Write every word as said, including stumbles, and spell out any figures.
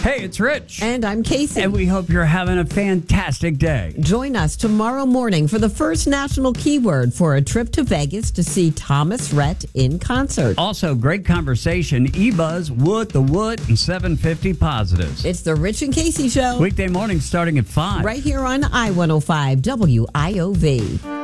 Hey, it's Rich. And I'm Casey. And we hope you're having a fantastic day. Join us tomorrow morning for the first national keyword for a trip to Vegas to see Thomas Rhett in concert. Also, great conversation, E-Buzz, Wood, the Wood, and seven fifty Positives. It's the Rich and Casey Show. Weekday morning starting at five. Right here on I one oh five W I O V.